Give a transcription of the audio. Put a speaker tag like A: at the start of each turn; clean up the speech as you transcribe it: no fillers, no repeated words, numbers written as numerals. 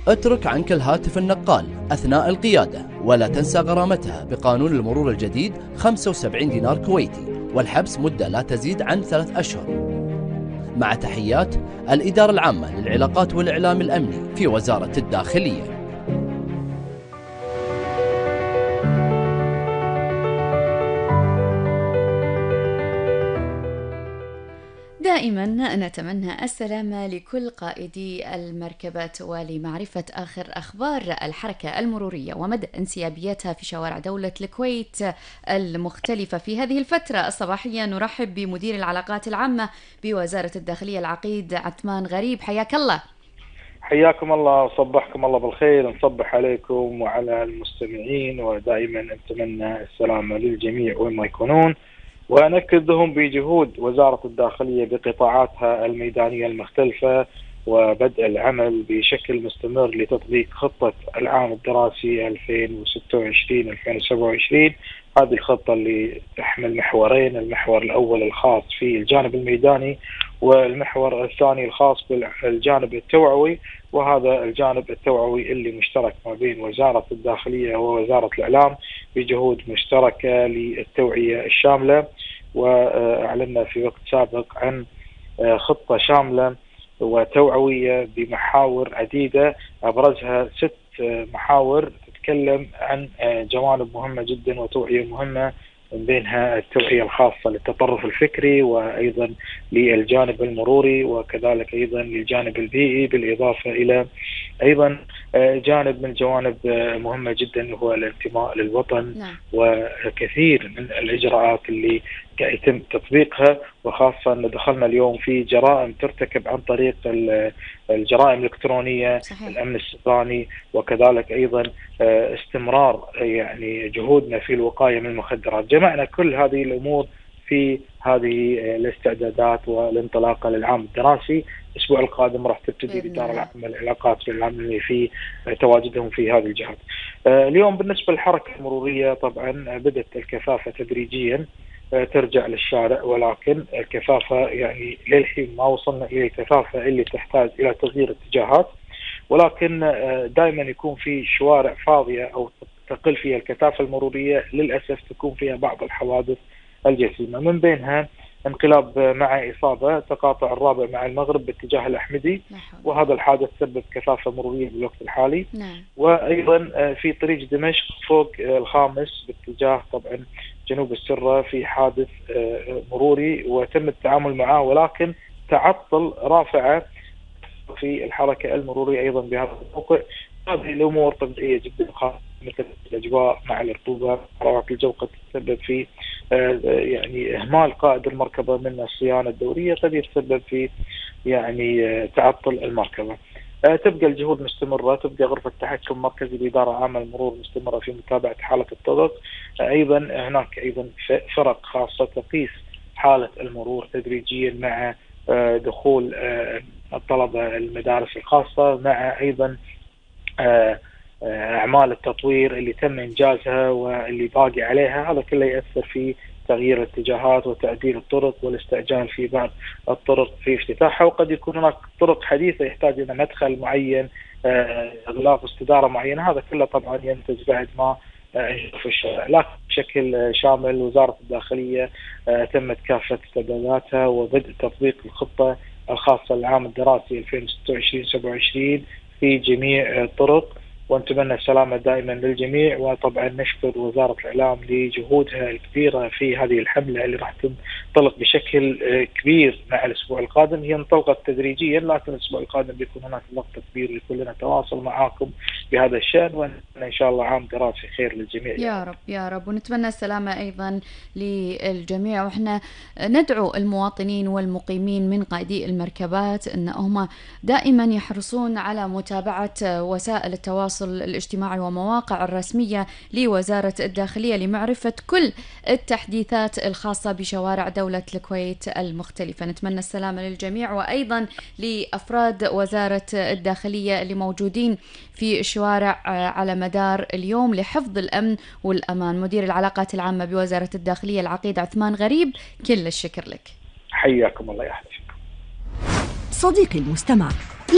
A: اترك عنك الهاتف النقال أثناء القيادة، ولا تنسى غرامتها بقانون المرور الجديد 75 دينار كويتي، والحبس مدة لا تزيد عن 3 أشهر. مع تحيات الإدارة العامة للعلاقات والإعلام الأمني في وزارة الداخلية.
B: دائما نتمنى السلامة لكل قائدي المركبات ولمعرفة آخر أخبار الحركة المرورية ومدى انسيابيتها في شوارع دولة الكويت المختلفة. في هذه الفترة الصباحية نرحب بمدير العلاقات العامة بوزارة الداخلية العقيد عثمان غريب، حياك الله.
C: حياكم الله وصبحكم الله بالخير، نصبح عليكم وعلى المستمعين، ودائما نتمنى السلامة للجميع وين ما يكونون، ونأكد لهم بجهود وزارة الداخلية بقطاعاتها الميدانية المختلفة وبدء العمل بشكل مستمر لتطبيق خطة العام الدراسي 2026-2027. هذه الخطة اللي تحمل محورين، المحور الأول الخاص في الجانب الميداني، والمحور الثاني الخاص بالجانب التوعوي. وهذا الجانب التوعوي اللي مشترك ما بين وزارة الداخلية ووزارة الإعلام بجهود مشتركة للتوعية الشاملة. وأعلنا في وقت سابق عن خطة شاملة وتوعوية بمحاور عديدة، أبرزها 6 محاور تتكلم عن جوانب مهمة جدا وتوعية مهمة، من بينها التوعية الخاصة للتطرف الفكري، وأيضا للجانب المروري، وكذلك أيضا للجانب البيئي، بالإضافة إلى أيضا جانب من جوانب مهمة جدا هو الانتماء للوطن. وكثير من الإجراءات اللي يتم تطبيقها، وخاصة أن دخلنا اليوم في جرائم ترتكب عن طريق الجرائم الإلكترونية. صحيح. الأمن السيبراني، وكذلك أيضا استمرار يعني جهودنا في الوقاية من المخدرات. جمعنا كل هذه الأمور في هذه الاستعدادات والانطلاقة للعام الدراسي. الأسبوع القادم راح تبتدي الإدارة العامة للعلاقات العامة في تواجدهم في هذه الجهات. اليوم بالنسبة للحركة المرورية طبعا بدأت الكثافة تدريجيا ترجع للشارع، ولكن الكثافة يعني للحين ما وصلنا إلى الكثافة اللي تحتاج إلى تغيير اتجاهات، ولكن دائما يكون في شوارع فاضية أو تقل فيها الكثافة المرورية، للأسف تكون فيها بعض الحوادث الجسيمة، من بينها انقلاب مع إصابة تقاطع الرابع مع المغرب باتجاه الأحمدي، وهذا الحادث سبب كثافة مرورية بالوقت الحالي. وأيضا في طريق دمشق فوق الخامس باتجاه طبعا جنوب السرة في حادث مروري وتم التعامل معه، ولكن تعطل رافعة في الحركة المرورية أيضا بهذا الموقع. هذه الأمور طبيعية جدا، خاصة مثل الأجواء مع الرطوبة، حرارة الجو قد تسبب في يعني إهمال قائد المركبة من الصيانة الدورية، قد يتسبب في يعني تعطل المركبة. تبقى الجهود مستمرة، تبقى غرفة تحكم مركزي بإدارة عامة المرور مستمرة في متابعة حالة الطرق. أيضا هناك أيضا فرق خاصة تقيس حالة المرور تدريجيا مع دخول الطلبة المدارس الخاصة، مع أيضا أعمال التطوير اللي تم إنجازها واللي باقي عليها. هذا كله يأثر في تغيير الاتجاهات وتعديل الطرق والاستعجال في بعض الطرق في افتتاحها، وقد يكون هناك طرق حديثة يحتاج إلى مدخل معين، إغلاق استدارة معينة. هذا كله طبعا ينتج بعد ما في الشارع، لكن بشكل شامل وزارة الداخلية تمت كافة استعداداتها وبدء تطبيق الخطة الخاصة للعام الدراسي 2026-27 في جميع الطرق، ونتمنى السلامة دائما للجميع. وطبعا نشكر وزارة الإعلام لجهودها الكبيرة في هذه الحملة اللي راح تنطلق بشكل كبير مع الأسبوع القادم. هي انطلقت تدريجيا، لكن الأسبوع القادم بيكون هناك ضغط كبير لكلنا تواصل معاكم بهذا الشأن، وإن شاء الله عام دراسي خير للجميع
B: يا رب يا رب. ونتمنى السلامة أيضا للجميع، وإحنا ندعو المواطنين والمقيمين من قائدي المركبات أن هم دائما يحرصون على متابعة وسائل التواصل الاجتماعي ومواقع الرسمية لوزارة الداخلية لمعرفة كل التحديثات الخاصة بشوارع دولة الكويت المختلفة. نتمنى السلامة للجميع، وأيضا لأفراد وزارة الداخلية اللي موجودين في الشوارع على مدار اليوم لحفظ الأمن والأمان. مدير العلاقات العامة بوزارة الداخلية العقيد عثمان غريب، كل الشكر لك.
C: حياكم الله يا أهلا.
D: صديقي المستمع،